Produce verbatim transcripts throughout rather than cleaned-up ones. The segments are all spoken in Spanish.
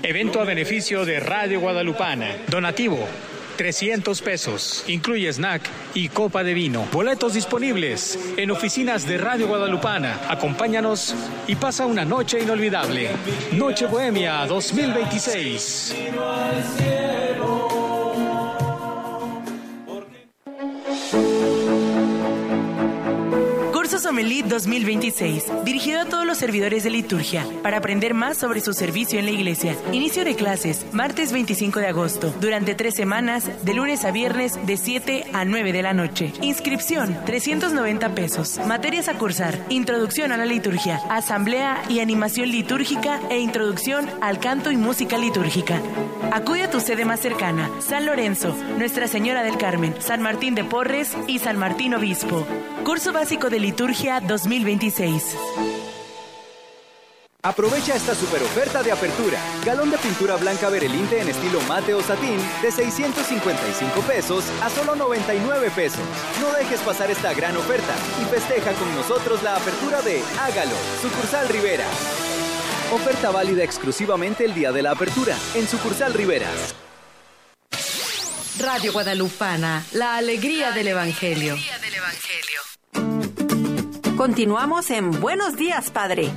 Evento a beneficio de Radio Guadalupana. Donativo, trescientos pesos. Incluye snack y copa de vino. Boletos disponibles en oficinas de Radio Guadalupana. Acompáñanos y pasa una noche inolvidable. Noche Bohemia dos mil veintiséis. Somelit dos mil veintiséis, dirigido a todos los servidores de liturgia, para aprender más sobre su servicio en la iglesia. Inicio de clases, martes veinticinco de agosto, durante tres semanas, de lunes a viernes, de siete a nueve de la noche. Inscripción, trescientos noventa pesos. Materias a cursar, introducción a la liturgia, asamblea y animación litúrgica e introducción al canto y música litúrgica. Acude a tu sede más cercana, San Lorenzo, Nuestra Señora del Carmen, San Martín de Porres y San Martín Obispo. Curso básico de liturgia dos mil veintiséis. Aprovecha esta super oferta de apertura. Galón de pintura blanca Berelinte en estilo mate o satín de seiscientos cincuenta y cinco pesos a solo noventa y nueve pesos. No dejes pasar esta gran oferta y festeja con nosotros la apertura de Hágalo, sucursal Rivera. Oferta válida exclusivamente el día de la apertura en sucursal Rivera. Radio Guadalupana, la alegría del Evangelio. Continuamos en Buenos Días, Padre.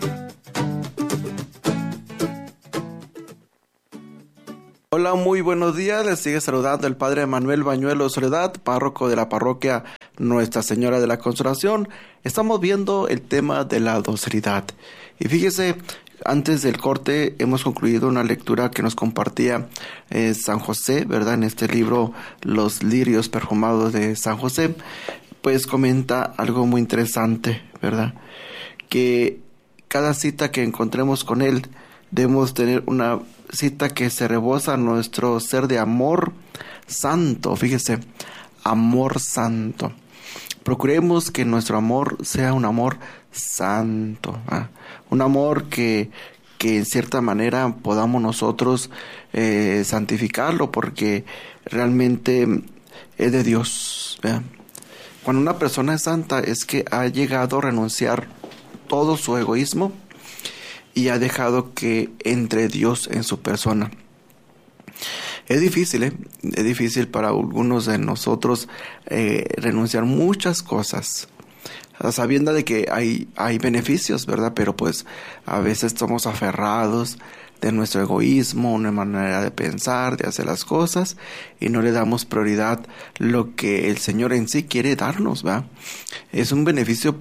Hola, muy buenos días. Les sigue saludando el Padre Manuel Bañuelo Soledad, párroco de la parroquia Nuestra Señora de la Consolación. Estamos viendo el tema de la docilidad. Y fíjese, antes del corte hemos concluido una lectura que nos compartía eh, San José, ¿verdad? En este libro, Los lirios perfumados de San José, pues comenta algo muy interesante, ¿verdad? Que cada cita que encontremos con él, debemos tener una cita que se rebosa nuestro ser de amor santo. Fíjese, amor santo. Procuremos que nuestro amor sea un amor santo, ¿eh? Un amor que, que en cierta manera podamos nosotros eh, santificarlo, porque realmente es de Dios, ¿eh? Cuando una persona es santa es que ha llegado a renunciar todo su egoísmo y ha dejado que entre Dios en su persona. Es difícil, ¿eh? Es difícil para algunos de nosotros eh, renunciar muchas cosas, sabiendo de que hay, hay beneficios, ¿verdad? Pero pues a veces estamos aferrados de nuestro egoísmo, una manera de pensar, de hacer las cosas, y no le damos prioridad lo que el Señor en sí quiere darnos, ¿verdad? Es un beneficio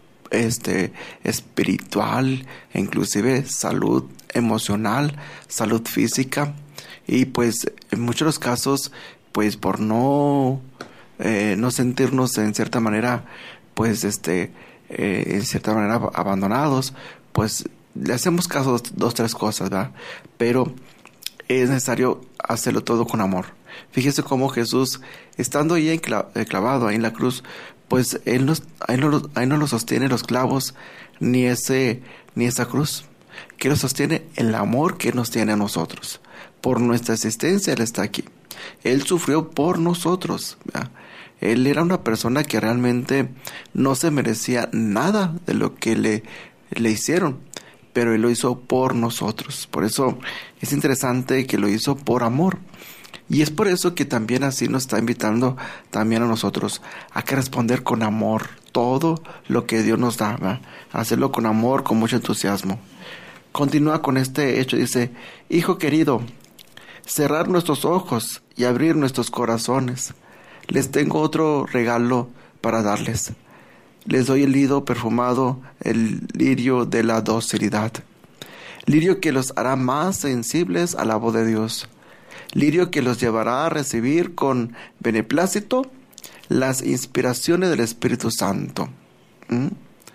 este espiritual, inclusive salud emocional, salud física, y pues en muchos de los casos, pues por no eh, no sentirnos en cierta manera, pues este eh, en cierta manera abandonados, pues le hacemos caso a dos, dos, tres cosas, ¿verdad? Pero es necesario hacerlo todo con amor. Fíjese cómo Jesús, estando ahí clavado ahí en la cruz, pues él, nos, ahí, no, ahí no lo sostiene los clavos, ni ese ni esa cruz, que lo sostiene el amor que nos tiene a nosotros. Por nuestra existencia Él está aquí. Él sufrió por nosotros, ¿verdad? Él era una persona que realmente no se merecía nada de lo que le, le hicieron, pero Él lo hizo por nosotros. Por eso es interesante que lo hizo por amor. Y es por eso que también así nos está invitando también a nosotros a que responder con amor todo lo que Dios nos da, ¿verdad? Hacerlo con amor, con mucho entusiasmo. Continúa con este hecho, dice: Hijo querido, cerrar nuestros ojos y abrir nuestros corazones. Les tengo otro regalo para darles. Les doy el lirio perfumado, el lirio de la docilidad. Lirio que los hará más sensibles a la voz de Dios. Lirio que los llevará a recibir con beneplácito las inspiraciones del Espíritu Santo. ¿Mm?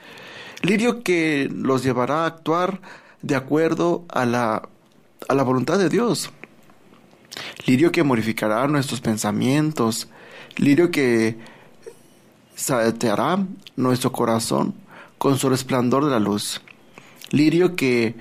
Lirio que los llevará a actuar de acuerdo a la, a la voluntad de Dios. Lirio que modificará nuestros pensamientos. Lirio que saeteará nuestro corazón con su resplandor de la luz. Lirio que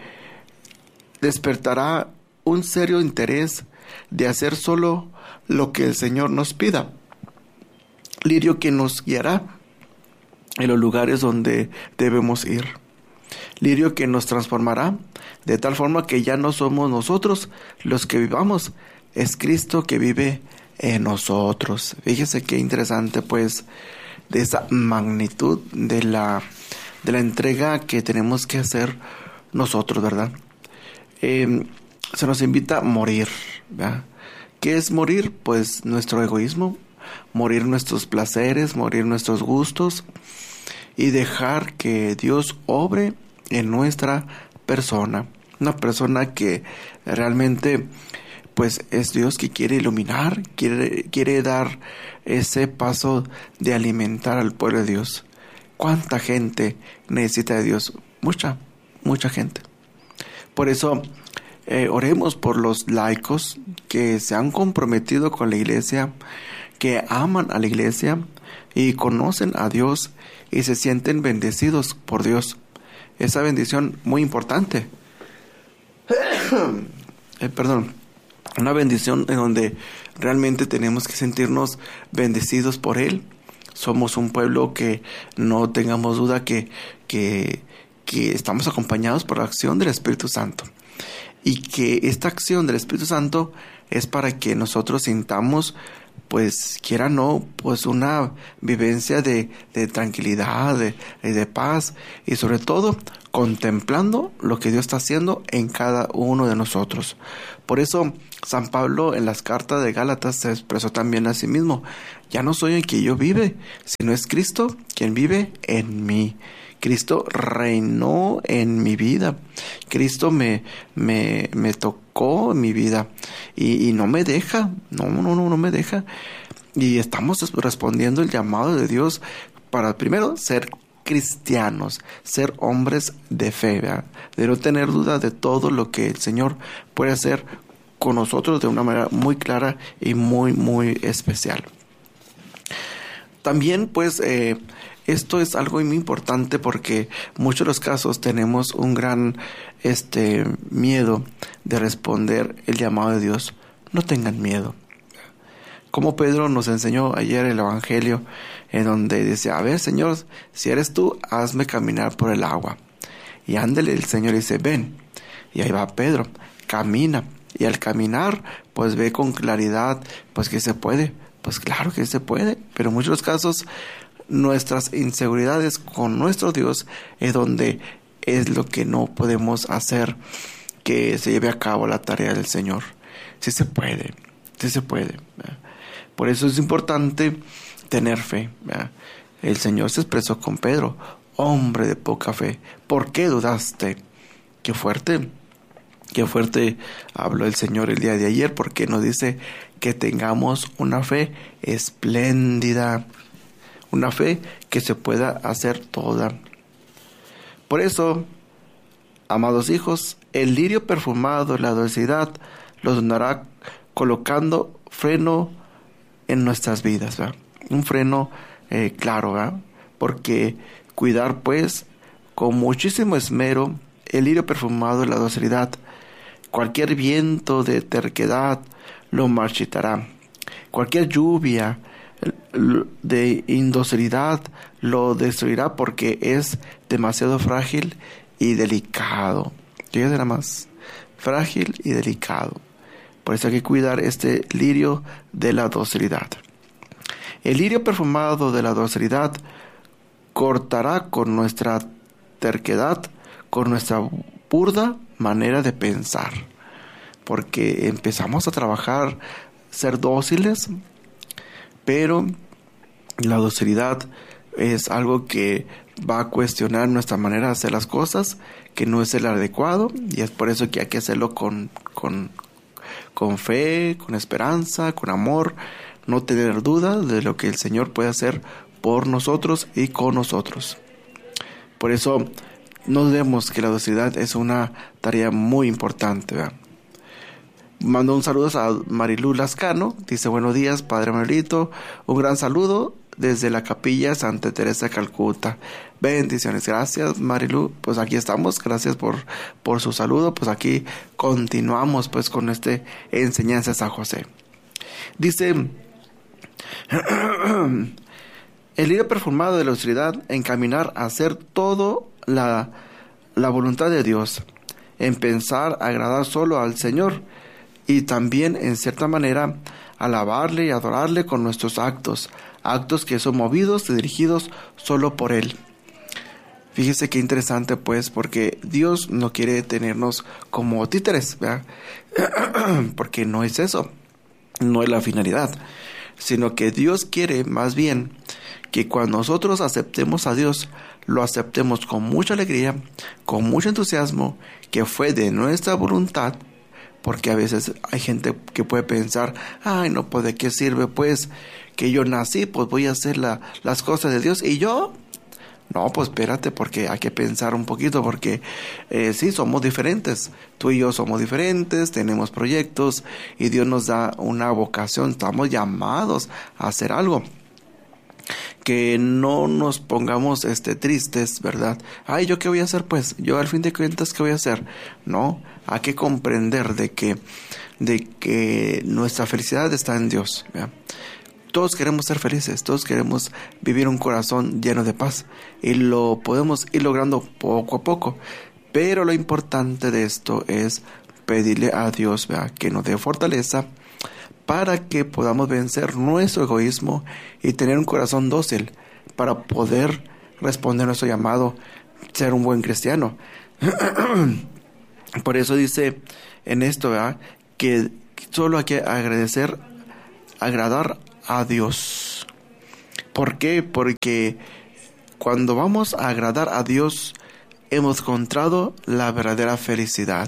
despertará un serio interés de hacer solo lo que el Señor nos pida. Lirio que nos guiará en los lugares donde debemos ir. Lirio que nos transformará de tal forma que ya no somos nosotros los que vivamos, es Cristo que vive en nosotros. Fíjese qué interesante, pues, de esa magnitud de la, de la entrega que tenemos que hacer nosotros, ¿verdad? Eh, se nos invita a morir, ¿verdad? ¿Qué es morir? Pues nuestro egoísmo, morir nuestros placeres, morir nuestros gustos y dejar que Dios obre en nuestra persona. Una persona que realmente pues es Dios que quiere iluminar, quiere, quiere dar ese paso de alimentar al pueblo de Dios. ¿Cuánta gente necesita de Dios? Mucha, mucha gente. Por eso eh, oremos por los laicos que se han comprometido con la iglesia, que aman a la iglesia y conocen a Dios y se sienten bendecidos por Dios. Esa bendición muy importante. eh, perdón. Una bendición en donde realmente tenemos que sentirnos bendecidos por Él. Somos un pueblo que no tengamos duda que, que, que estamos acompañados por la acción del Espíritu Santo. Y que esta acción del Espíritu Santo es para que nosotros sintamos, pues quiera o no, pues una vivencia de, de tranquilidad, de, de paz y sobre todo contemplando lo que Dios está haciendo en cada uno de nosotros. Por eso San Pablo en las cartas de Gálatas se expresó también a sí mismo: ya no soy el que yo vive, sino es Cristo quien vive en mí. Cristo reinó en mi vida. Cristo me, me, me tocó en mi vida y, y no me deja, no, no, no, no me deja. Y estamos respondiendo el llamado de Dios para primero ser cristianos, ser hombres de fe, ¿verdad? De no tener duda de todo lo que el Señor puede hacer con nosotros de una manera muy clara y muy, muy especial. También, pues, eh, esto es algo muy importante porque en muchos de los casos tenemos un gran este, miedo de responder el llamado de Dios. No tengan miedo. Como Pedro nos enseñó ayer el Evangelio, en donde dice: a ver, Señor, si eres tú, hazme caminar por el agua. Y ándale, el Señor dice: ven. Y ahí va Pedro, camina. Y al caminar, pues ve con claridad, pues que se puede. Pues claro que se puede, pero en muchos casos nuestras inseguridades con nuestro Dios es donde es lo que no podemos hacer que se lleve a cabo la tarea del Señor. Sí se puede, sí se puede. ¿Verdad? Por eso es importante tener fe. ¿Verdad? El Señor se expresó con Pedro: hombre de poca fe, ¿por qué dudaste? Qué fuerte, qué fuerte habló el Señor el día de ayer, porque nos dice que tengamos una fe espléndida, una fe que se pueda hacer toda. Por eso, amados hijos, el lirio perfumado de la docilidad los donará colocando freno en nuestras vidas, ¿verdad? Un freno eh, claro, ¿verdad? Porque cuidar, pues, con muchísimo esmero el lirio perfumado de la docilidad. Cualquier viento de terquedad lo marchitará. Cualquier lluvia de indocilidad lo destruirá porque es demasiado frágil y delicado. Fíjate nada más, frágil y delicado. Por eso hay que cuidar este lirio de la docilidad. El lirio perfumado de la docilidad cortará con nuestra terquedad, con nuestra burda manera de pensar, porque empezamos a trabajar, ser dóciles, pero la docilidad es algo que va a cuestionar nuestra manera de hacer las cosas, que no es el adecuado, y es por eso que hay que hacerlo con, con, con fe, con esperanza, con amor, no tener duda de lo que el Señor puede hacer por nosotros y con nosotros. Por eso no dudemos que la docilidad es una tarea muy importante, ¿verdad? Mando un saludo a Marilu Lascano, dice: buenos días, Padre Manuelito, un gran saludo desde la Capilla Santa Teresa de Calcuta. Bendiciones. Gracias, Marilu. Pues aquí estamos, gracias por, por su saludo. Pues aquí continuamos pues con este enseñanza de San José. Dice: el lirio perfumado de la docilidad, encaminar a hacer todo la, la voluntad de Dios. en pensar agradar solo al Señor y también en cierta manera alabarle y adorarle con nuestros actos, actos que son movidos y dirigidos solo por Él. Fíjese qué interesante, pues, porque Dios no quiere tenernos como títeres, ¿verdad? Porque no es eso, no es la finalidad, sino que Dios quiere más bien que cuando nosotros aceptemos a Dios, lo aceptemos con mucha alegría, con mucho entusiasmo, que fue de nuestra voluntad, porque a veces hay gente que puede pensar, ay, no, pues, ¿de qué sirve, pues, que yo nací, pues voy a hacer la, las cosas de Dios, y yo... No, pues espérate, porque hay que pensar un poquito, porque eh, sí, somos diferentes. Tú y yo somos diferentes, tenemos proyectos y Dios nos da una vocación. Estamos llamados a hacer algo. Que no nos pongamos este, tristes, ¿verdad? Ay, ¿yo qué voy a hacer? Pues, yo al fin de cuentas, ¿qué voy a hacer? No, hay que comprender de que, de que nuestra felicidad está en Dios, ¿verdad? Todos queremos ser felices, todos queremos vivir un corazón lleno de paz y lo podemos ir logrando poco a poco, pero lo importante de esto es pedirle a Dios, ¿verdad?, que nos dé fortaleza para que podamos vencer nuestro egoísmo y tener un corazón dócil para poder responder a nuestro llamado, ser un buen cristiano. Por eso dice en esto, ¿verdad?, que solo hay que agradecer, agradar a Dios. ¿Por qué? Porque cuando vamos a agradar a Dios hemos encontrado la verdadera felicidad.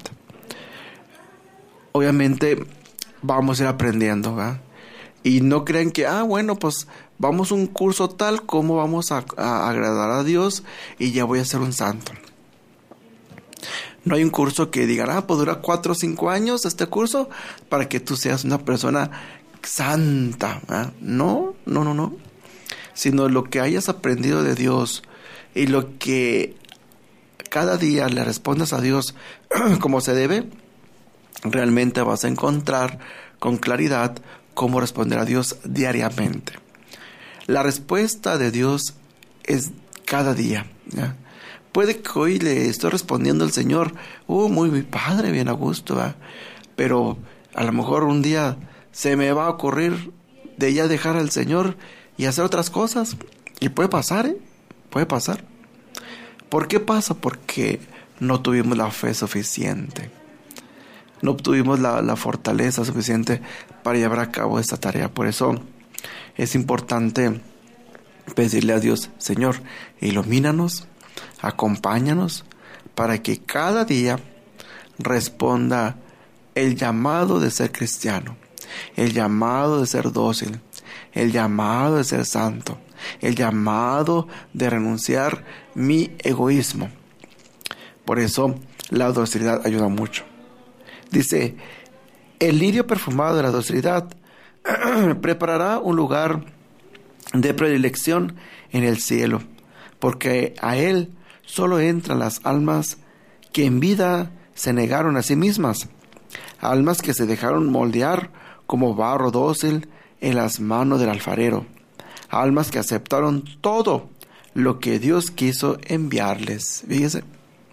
Obviamente vamos a ir aprendiendo, ¿verdad? Y no crean que, ah, bueno, pues vamos a un curso tal como vamos a, a agradar a Dios y ya voy a ser un santo. No hay un curso que digan, ah, pues dura cuatro o cinco años este curso para que tú seas una persona santa, ¿eh? No, no, no, no. Sino lo que hayas aprendido de Dios y lo que cada día le respondas a Dios como se debe, realmente vas a encontrar con claridad cómo responder a Dios diariamente. La respuesta de Dios es cada día, ¿eh? Puede que hoy le estoy respondiendo al Señor, uh, muy, muy padre, bien a gusto, ¿eh? Pero a lo mejor un día se me va a ocurrir de ya dejar al Señor y hacer otras cosas. Y puede pasar, ¿eh? Puede pasar. ¿Por qué pasa? Porque no tuvimos la fe suficiente. No tuvimos la, la fortaleza suficiente para llevar a cabo esta tarea. Por eso es importante pedirle a Dios, Señor, ilumínanos, acompáñanos, para que cada día responda el llamado de ser cristiano. El llamado de ser dócil, el llamado de ser santo, el llamado de renunciar mi egoísmo. Por eso la docilidad ayuda mucho. Dice, el lirio perfumado de la docilidad preparará un lugar de predilección en el cielo, porque a él solo entran las almas que en vida se negaron a sí mismas, almas que se dejaron moldear como barro dócil en las manos del alfarero, almas que aceptaron todo lo que Dios quiso enviarles. Fíjese.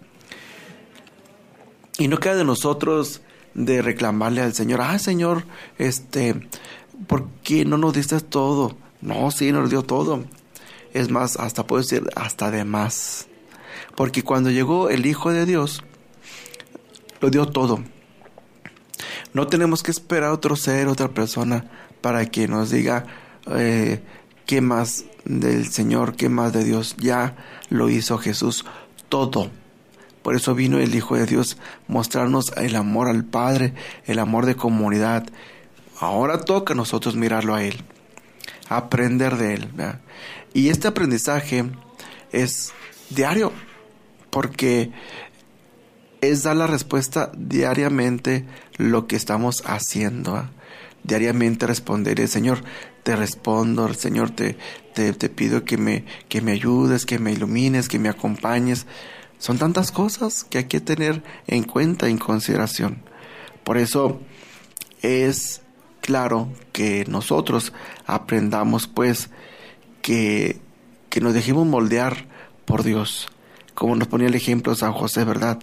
Y no queda de nosotros de reclamarle al Señor, ah, Señor, este, ¿por qué no nos diste todo? No, sí, nos dio todo. Es más, hasta puedo decir, hasta de más. Porque cuando llegó el Hijo de Dios, lo dio todo. No tenemos que esperar a otro ser, otra persona, para que nos diga eh, qué más del Señor, qué más de Dios. Ya lo hizo Jesús todo. Por eso vino el Hijo de Dios, mostrarnos el amor al Padre, el amor de comunidad. Ahora toca a nosotros mirarlo a Él, aprender de Él, ¿verdad? Y este aprendizaje es diario, porque es dar la respuesta diariamente lo que estamos haciendo, ¿eh? Diariamente responderé, Señor, te respondo, Señor, te, te, te pido que me, que me ayudes, que me ilumines, que me acompañes. Son tantas cosas que hay que tener en cuenta, en consideración. Por eso es claro que nosotros aprendamos, pues, que, que nos dejemos moldear por Dios. Como nos ponía el ejemplo San José, ¿verdad?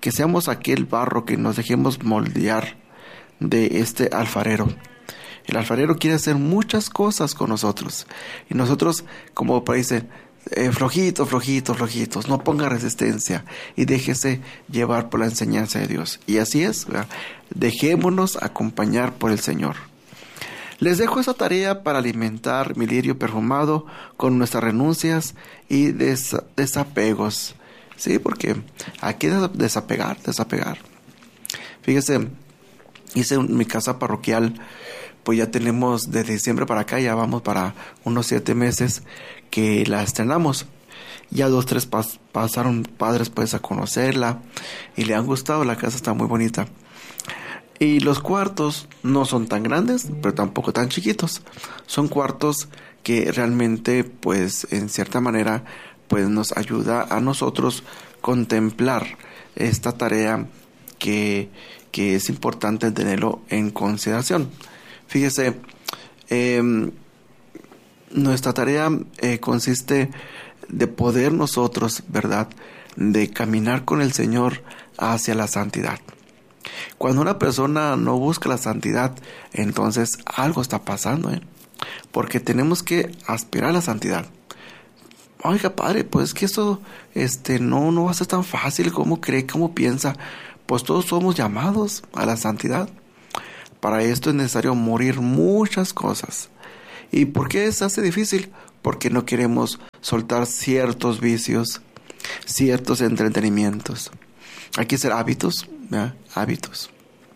que seamos aquel barro, que nos dejemos moldear de este alfarero. El alfarero quiere hacer muchas cosas con nosotros. Y nosotros, como parece, eh, flojito, flojito, flojitos, no ponga resistencia y déjese llevar por la enseñanza de Dios. Y así es, ¿verdad? Dejémonos acompañar por el Señor. Les dejo esa tarea para alimentar mi lirio perfumado con nuestras renuncias y des- desapegos. Sí, porque hay que desapegar, desapegar. Fíjese, hice un, mi casa parroquial, pues ya tenemos desde diciembre para acá, ya vamos para unos siete meses que la estrenamos. Ya dos, tres pas, pasaron padres pues a conocerla y le han gustado, la casa está muy bonita. Y los cuartos no son tan grandes, pero tampoco tan chiquitos. Son cuartos que realmente pues en cierta manera pues nos ayuda a nosotros contemplar esta tarea que, que es importante tenerlo en consideración. Fíjese, eh, nuestra tarea eh, consiste de poder nosotros, ¿verdad?, de caminar con el Señor hacia la santidad. Cuando una persona no busca la santidad, entonces algo está pasando, ¿eh? Porque tenemos que aspirar a la santidad. Oiga, padre, pues que eso este, no, no va a ser tan fácil. ¿Cómo cree? ¿Cómo piensa? Pues todos somos llamados a la santidad. Para esto es necesario morir muchas cosas. ¿Y por qué se hace difícil? Porque no queremos soltar ciertos vicios, ciertos entretenimientos. Hay que ser hábitos, ¿verdad? Hábitos.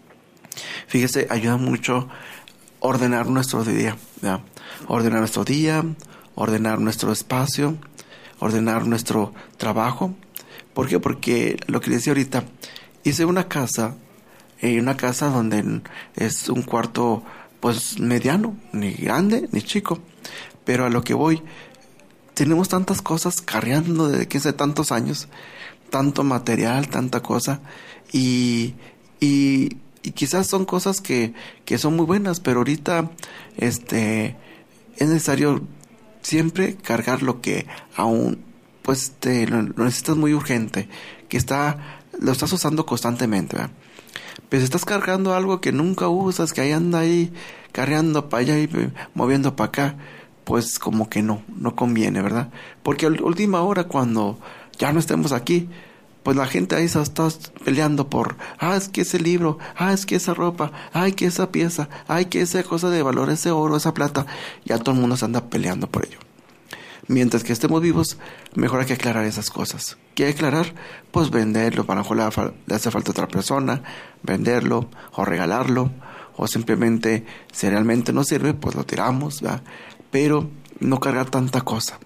Fíjese, ayuda mucho ordenar nuestro día, ¿verdad? Ordenar nuestro día, ordenar nuestro espacio, ordenar nuestro trabajo. ¿Por qué? Porque lo que decía ahorita, hice una casa, eh, una casa donde es un cuarto pues mediano, ni grande ni chico, pero a lo que voy, tenemos tantas cosas carreando desde que hace tantos años, tanto material, tanta cosa, y, y, y quizás son cosas que, que son muy buenas, pero ahorita este es necesario siempre cargar lo que aún pues te lo, lo necesitas muy urgente, que está lo estás usando constantemente, ¿verdad? Pero si estás cargando algo que nunca usas, que ahí anda ahí cargando para allá y moviendo para acá, pues como que no, no conviene, ¿verdad? Porque a última hora, cuando ya no estemos aquí, pues la gente ahí se está peleando por, ah, es que ese libro, ah, es que esa ropa, ay, que esa pieza, ay, que esa cosa de valor, ese oro, esa plata, ya todo el mundo se anda peleando por ello. Mientras que estemos vivos, mejor hay que aclarar esas cosas. ¿Qué hay que aclarar? Pues venderlo, para lo mejor le hace falta a otra persona, venderlo o regalarlo, o simplemente, si realmente no sirve, pues lo tiramos, ¿verdad? Pero no cargar tanta cosa.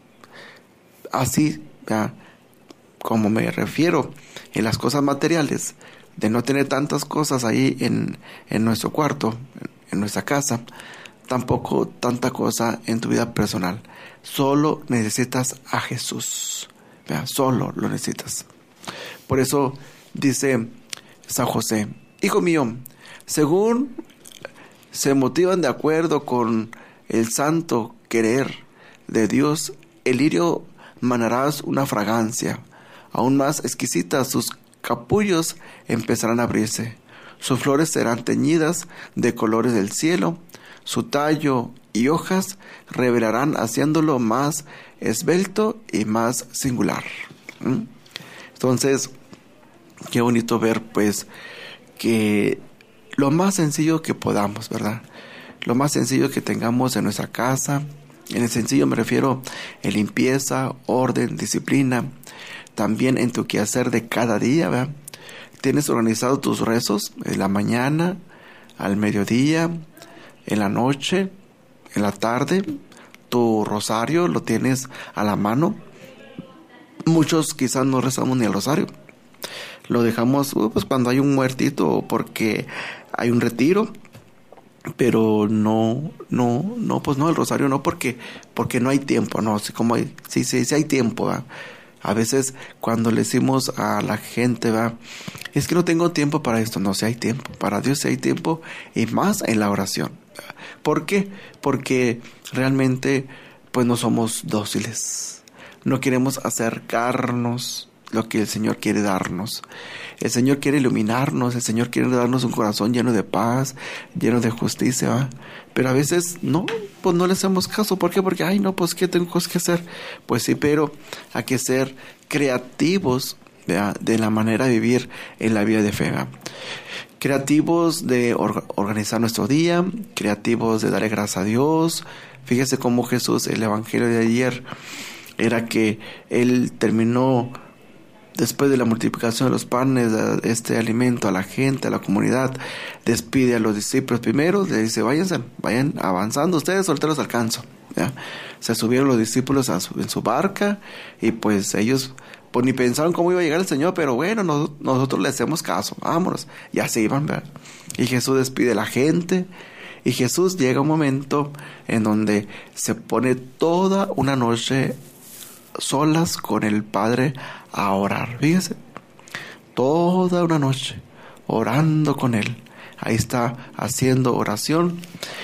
Así, ¿verdad? Como me refiero en las cosas materiales, de no tener tantas cosas ahí en, en nuestro cuarto, en nuestra casa, tampoco tanta cosa en tu vida personal. Solo necesitas a Jesús, ¿verdad? Solo lo necesitas. Por eso dice San José, hijo mío, según se motivan de acuerdo con el santo querer de Dios, el lirio manarás una fragancia aún más exquisita, sus capullos empezarán a abrirse, sus flores serán teñidas de colores del cielo, su tallo y hojas revelarán haciéndolo más esbelto y más singular. ¿Mm? Entonces, qué bonito ver pues que lo más sencillo que podamos, ¿verdad? Lo más sencillo que tengamos en nuestra casa, en el sencillo me refiero a limpieza, orden, disciplina, también en tu quehacer de cada día, ¿verdad? Tienes organizado tus rezos en la mañana, al mediodía, en la noche, en la tarde. Tu rosario lo tienes a la mano. Muchos quizás no rezamos ni el rosario. Lo dejamos uh, pues cuando hay un muertito o porque hay un retiro. Pero no, no, no, pues no, el rosario no, porque, porque no hay tiempo, no, sí, como hay, sí, sí, sí hay tiempo, ¿verdad? A veces cuando le decimos a la gente, ¿va? Es que no tengo tiempo para esto. No, si hay tiempo. Para Dios si hay tiempo, y más en la oración. ¿Por qué? Porque realmente pues no somos dóciles. No queremos acercarnos lo que el Señor quiere darnos. El Señor quiere iluminarnos, el Señor quiere darnos un corazón lleno de paz, lleno de justicia, ¿va? Pero a veces no, pues no le hacemos caso. ¿Por qué? Porque, ay, no, pues ¿qué tengo que hacer? Pues sí, pero hay que ser creativos, ¿verdad?, de la manera de vivir en la vida de fe, ¿verdad? Creativos de or- organizar nuestro día, creativos de darle gracias a Dios. Fíjese cómo Jesús, el evangelio de ayer, era que Él terminó, después de la multiplicación de los panes, este alimento a la gente, a la comunidad, despide a los discípulos primero, le dice, váyanse, vayan avanzando ustedes, ahorita los alcanzo, ¿ya? Se subieron los discípulos a su, en su barca, y pues ellos pues ni pensaron cómo iba a llegar el Señor, pero bueno, nos, nosotros le hacemos caso, vámonos, ya se iban, ¿verdad? Y Jesús despide a la gente, y Jesús llega un momento en donde se pone toda una noche solas con el Padre a orar. Fíjese, toda una noche orando con Él. Ahí está haciendo oración.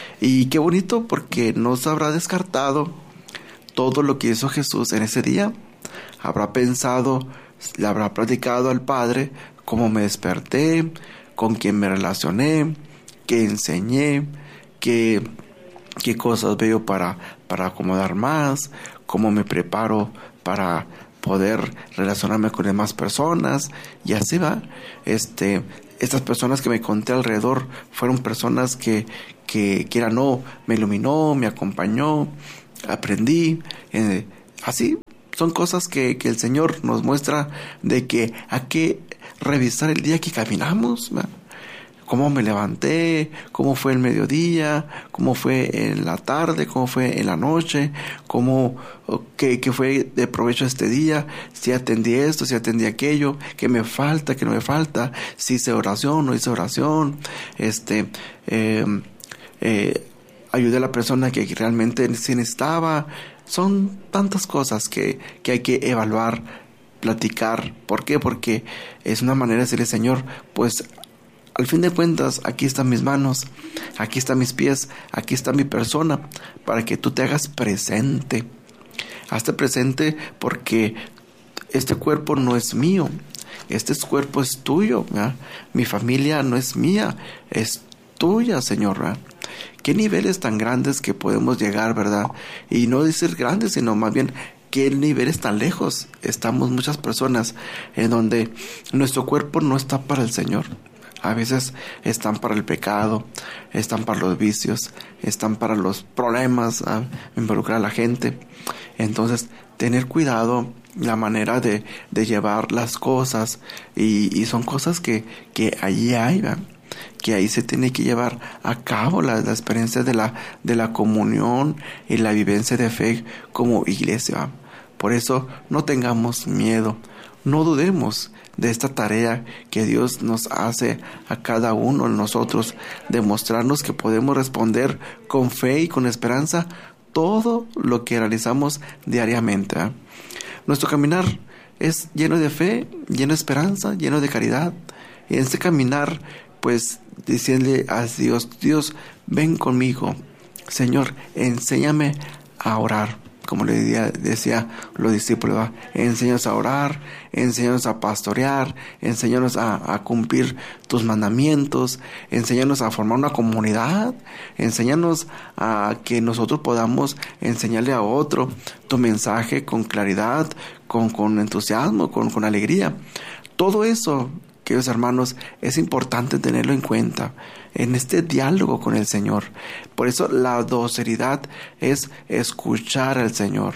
Y qué bonito, porque no se habrá descartado todo lo que hizo Jesús en ese día. Habrá pensado, le habrá platicado al Padre cómo me desperté, con quién me relacioné, qué enseñé, qué, qué cosas veo para, para acomodar más, cómo me preparo para poder relacionarme con demás personas, y así va. Este, estas personas que me conté alrededor fueron personas que, que quiera no, me iluminó, me acompañó, aprendí, eh, así. Son cosas que, que el Señor nos muestra de que hay que revisar el día que caminamos, ¿verdad? Cómo me levanté, cómo fue el mediodía, cómo fue en la tarde, cómo fue en la noche, cómo, qué, qué fue de provecho este día, si atendí esto, si atendí aquello, qué me falta, qué no me falta, si hice oración, no hice oración, este, eh, eh, ayudé a la persona que realmente sí necesitaba. Son tantas cosas que, que hay que evaluar, platicar. ¿Por qué? Porque es una manera de decirle, Señor, pues al fin de cuentas, aquí están mis manos, aquí están mis pies, aquí está mi persona, para que tú te hagas presente. Hazte presente, porque este cuerpo no es mío, este cuerpo es tuyo, ¿verdad? Mi familia no es mía, es tuya, Señor, ¿verdad? Qué niveles tan grandes que podemos llegar, ¿verdad? Y no decir grandes, sino más bien qué niveles tan lejos estamos muchas personas, en donde nuestro cuerpo no está para el Señor. A veces están para el pecado, están para los vicios, están para los problemas, ¿ah? Involucrar a la gente. Entonces, tener cuidado la manera de, de llevar las cosas, y, y son cosas que, que allí hay, ¿verdad?, que ahí se tiene que llevar a cabo la, la experiencia de la, de la comunión y la vivencia de fe como iglesia. Por eso no tengamos miedo, no dudemos de esta tarea que Dios nos hace a cada uno de nosotros, de mostrarnos que podemos responder con fe y con esperanza todo lo que realizamos diariamente, ¿eh? Nuestro caminar es lleno de fe, lleno de esperanza, lleno de caridad. Y en este caminar, pues, diciéndole a Dios, Dios, ven conmigo. Señor, enséñame a orar. Como le decía, decía los discípulos, ¿va? Enséñanos a orar, enséñanos a pastorear, enséñanos a, a cumplir tus mandamientos, enséñanos a formar una comunidad, enséñanos a que nosotros podamos enseñarle a otro tu mensaje con claridad, con, con entusiasmo, con, con alegría. Todo eso, queridos hermanos, es importante tenerlo en cuenta en este diálogo con el Señor. Por eso la docilidad es escuchar al Señor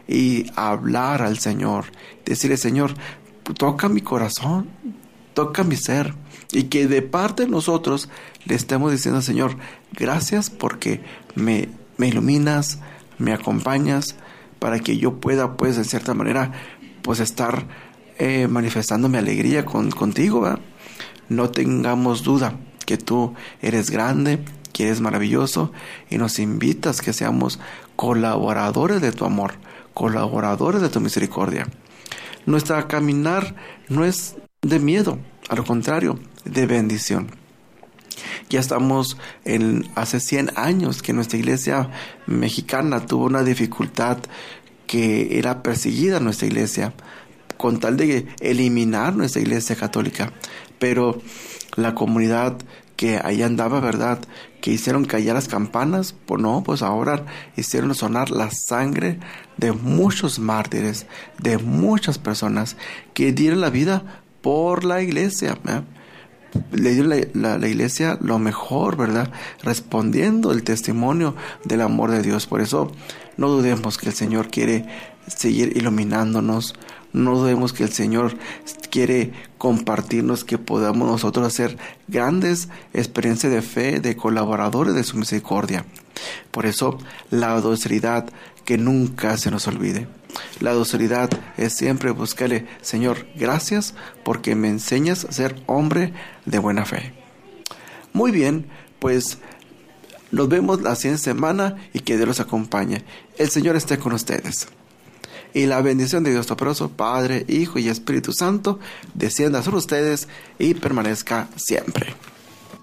y hablar al Señor. Decirle, Señor, toca mi corazón, toca mi ser. Y que de parte de nosotros le estemos diciendo, Señor, gracias porque me, me iluminas, me acompañas, para que yo pueda, pues, en cierta manera, pues, estar eh, manifestando mi alegría con, contigo, ¿verdad? No tengamos duda que tú eres grande, que eres maravilloso, y nos invitas que seamos colaboradores de tu amor, colaboradores de tu misericordia. Nuestra caminar no es de miedo, a lo contrario, de bendición. Ya estamos en hace cien años que nuestra iglesia mexicana tuvo una dificultad, que era perseguida nuestra iglesia. con tal de eliminar nuestra iglesia católica. Pero la comunidad que ahí andaba, ¿verdad?, que hicieron callar las campanas, pues no, pues ahora hicieron sonar la sangre de muchos mártires, de muchas personas que dieron la vida por la iglesia, ¿verdad? Le dio la, la, la iglesia lo mejor, ¿verdad?, respondiendo el testimonio del amor de Dios. Por eso no dudemos que el Señor quiere seguir iluminándonos, no dudemos que el Señor quiere compartirnos, que podamos nosotros hacer grandes experiencias de fe, de colaboradores de su misericordia. Por eso la docilidad, que nunca se nos olvide. La docilidad es siempre buscarle: Señor, gracias porque me enseñas a ser hombre de buena fe. Muy bien, pues nos vemos la siguiente semana y que Dios los acompañe. El Señor esté con ustedes. Y la bendición de Dios Todopoderoso, Padre, Hijo y Espíritu Santo, descienda sobre ustedes y permanezca siempre.